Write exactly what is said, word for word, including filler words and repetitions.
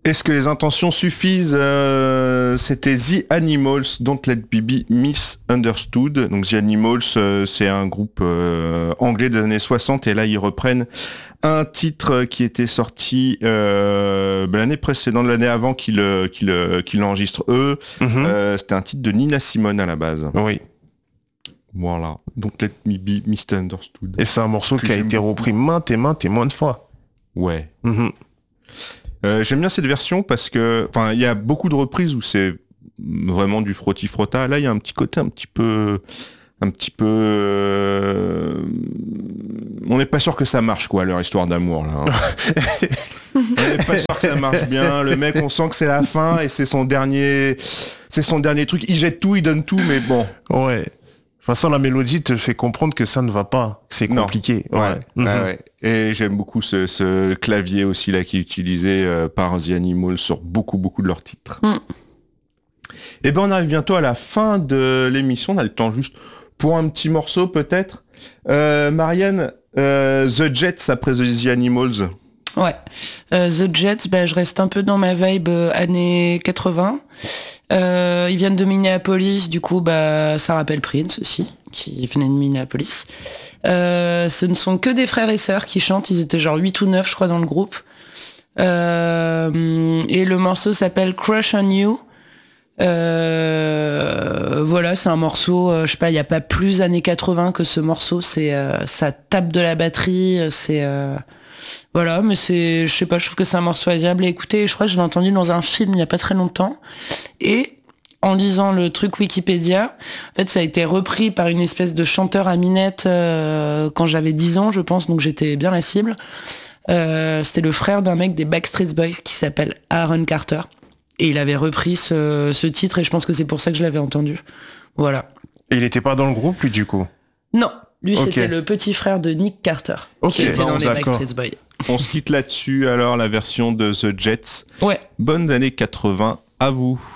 Est-ce que les intentions suffisent? euh, C'était The Animals, Don't Let Me Be Misunderstood. Donc The Animals, euh, c'est un groupe euh, anglais des années soixante, et là ils reprennent un titre qui était sorti euh, ben, l'année précédente, l'année avant qu'ils qu'ils qu'ils l'enregistrent eux. Mm-hmm. Euh, c'était un titre de Nina Simone à la base. Oui. Voilà, Don't Let Me Be Misunderstood. Et c'est un morceau qui a été repris maintes et maintes et maintes fois. Ouais. Mm-hmm. Euh, j'aime bien cette version parce que, enfin, il y a beaucoup de reprises où c'est vraiment du frotti-frotta. Là, il y a un petit côté un petit peu, un petit peu, euh... on n'est pas sûr que ça marche, quoi, leur histoire d'amour, là. Hein. On n'est pas sûr que ça marche bien. Le mec, on sent que c'est la fin et c'est son dernier, c'est son dernier truc. Il jette tout, il donne tout, mais bon. Ouais. De toute façon, la mélodie te fait comprendre que ça ne va pas, que c'est compliqué. Non. Ouais. Ouais. Mm-hmm. Mm-hmm. Ouais. Et j'aime beaucoup ce, ce clavier aussi là qui est utilisé euh, par The Animals sur beaucoup beaucoup de leurs titres. Mm. Et ben on arrive bientôt à la fin de l'émission. On a le temps juste pour un petit morceau peut-être. Euh, Marianne, euh, The Jets après The Animals. Ouais. Euh, The Jets, bah, je reste un peu dans ma vibe euh, années quatre-vingts. Euh, ils viennent de Minneapolis, du coup, bah, ça rappelle Prince aussi, qui venait de Minneapolis. Euh, ce ne sont que des frères et sœurs qui chantent, ils étaient genre huit ou neuf, je crois, dans le groupe. Euh, et le morceau s'appelle Crush on You. Euh, voilà, c'est un morceau, euh, je sais pas, il n'y a pas plus années quatre-vingts que ce morceau, c'est, euh, ça tape de la batterie, c'est... Euh, Voilà, mais c'est, je sais pas, je trouve que c'est un morceau agréable à écouter. Je crois que je l'ai entendu dans un film il y a pas très longtemps. Et en lisant le truc Wikipédia, en fait, ça a été repris par une espèce de chanteur à minette euh, quand j'avais dix ans, je pense, donc j'étais bien la cible. Euh, c'était le frère d'un mec des Backstreet Boys qui s'appelle Aaron Carter. Et il avait repris ce, ce titre et je pense que c'est pour ça que je l'avais entendu. Voilà. Et il était pas dans le groupe, lui, du coup? Non. Lui, okay. C'était le petit frère de Nick Carter, okay. qui était bon, dans les d'accord. Backstreet Boys. On se quitte là-dessus, alors, la version de The Jets. Ouais. Bonnes années quatre-vingts à vous.